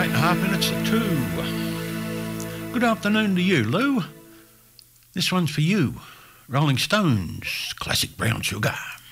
8.5 minutes to 2. Good afternoon to you, Lou. This one's for you. Rolling Stones, classic Brown Sugar.